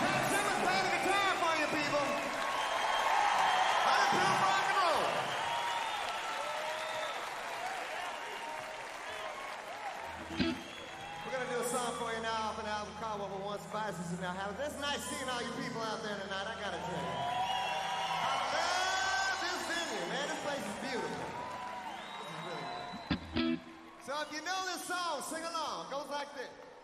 Simmons playing the guitar for you people. How to do rock and roll. We're gonna do a song for you now off an album called What We Once Spices and Now Habits. It's nice seeing all you people out there tonight, I gotta tell you. I love this venue, man. This place is beautiful. This is really good. So if you know this song, sing along. It goes like this.